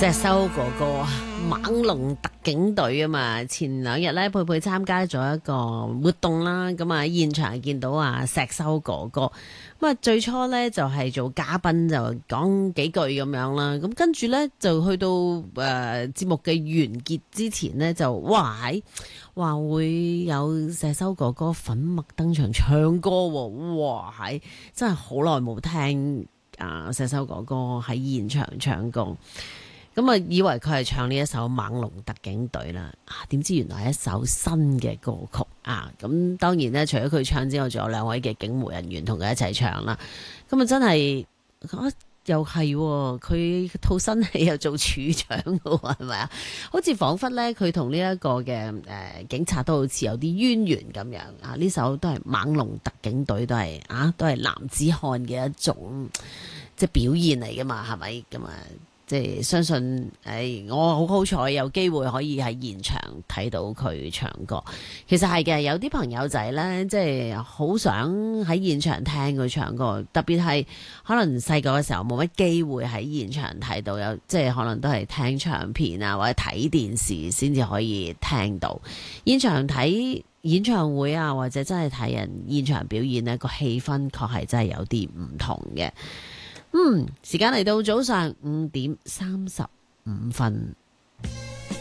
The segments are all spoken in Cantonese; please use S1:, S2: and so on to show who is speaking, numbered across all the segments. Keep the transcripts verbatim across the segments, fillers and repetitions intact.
S1: 石修哥哥啊，猛龍特警隊啊嘛，前兩日咧佩佩參加咗一個活動啦，咁啊現場見到啊石修哥哥，咁啊最初咧就係、是、做嘉賓就講幾句咁樣啦，咁跟住咧就去到誒節、呃、目嘅完結之前咧就哇喺話會有石修哥哥粉墨登場唱歌喎，哇係真係好耐冇聽啊石修哥哥喺現場唱歌。咁啊，以為佢係唱呢一首《猛龍特警隊》啦，啊，點知原來係一首新嘅歌曲啊！咁當然咧，除咗佢唱之外，仲有兩位嘅警務人員同佢一齊唱啦。咁啊，真係啊，又係佢套新戲又做處長嘅喎，係咪啊？好似彷彿咧，佢同呢一個嘅誒、呃、警察都好似有啲淵源咁樣啊！呢首都係《猛龍特警隊》，都係啊，都係男子漢嘅一種即係表現嚟噶嘛，係咪咁啊？即係相信，誒、哎，我好好彩有機會可以喺現場睇到佢唱歌。其實係嘅，有啲朋友仔呢，即係好想喺現場聽佢唱歌，特別係可能細個嘅時候冇乜機會喺現場睇到，有即係可能都係聽唱片啊，或者睇電視先至可以聽到。現場睇演唱會啊，或者真係睇人現場表演呢，個氣氛確係真係有啲唔同嘅。嗯，時間嚟到早上五點三十五分，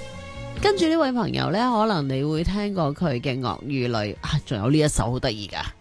S1: 跟住呢位朋友呢，可能你會聽過佢嘅鱷魚淚啊，仲有呢一首好得意噶。